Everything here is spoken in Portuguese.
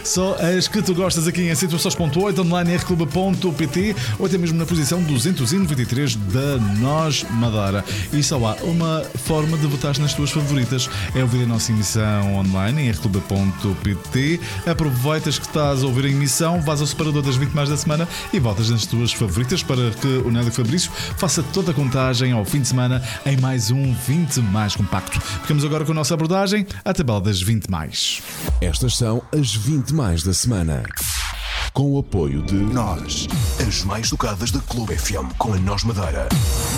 Só as que tu gostas aqui em 106.8, online rclub.pt ou até mesmo na posição 293 da Nós Madeira. E só há uma forma de votar nas tuas favoritas, é ouvir a nossa emissão online em rclub.pt. Aproveitas que estás a ouvir a emissão, vais ao separador das 20 mais da semana e votas nas tuas favoritas para que o Nélio Fabrício faça toda a contagem ao fim de semana em mais um 20 mais compacto. Ficamos agora com a nossa abordagem à tabela das 20 mais. Estas são as 20 mais da semana. Com o apoio de Nós, as mais tocadas da Clube FM com a Nós Madeira.